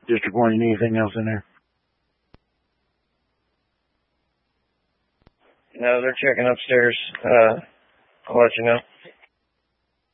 District 1, you need anything else in there? No, they're checking upstairs. I'll let you know.